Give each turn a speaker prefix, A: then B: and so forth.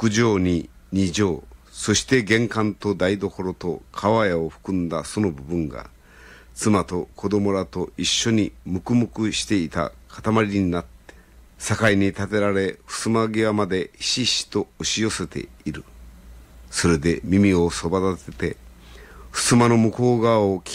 A: 6畳に2畳、そして玄関と台所と川屋を含んだその部分が、妻と子供らと一緒にむくむくしていた塊になって、境に立てられ、襖際までひしひしと押し寄せている。それで耳をそば立てて、襖の向こう側を聞